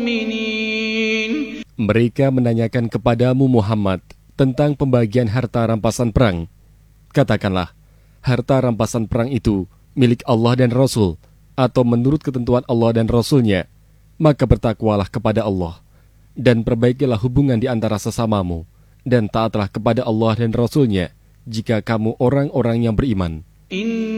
مؤمنين. Mereka menanyakan kepadamu Muhammad tentang pembagian harta rampasan perang. Katakanlah, harta rampasan perang itu milik Allah dan Rasul, atau menurut ketentuan Allah dan Rasul-Nya, maka bertakwalah kepada Allah, dan perbaikilah hubungan di antara sesamamu, dan taatlah kepada Allah dan Rasul-Nya, jika kamu orang-orang yang beriman.